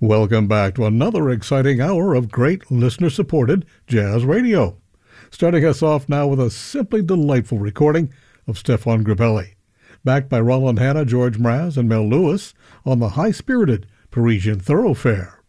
Welcome back to another exciting hour of great listener-supported jazz radio. Starting us off now with a simply delightful recording of Stéphane Grappelli, backed by Roland Hanna, George Mraz, and Mel Lewis on the high-spirited Parisian Thoroughfare.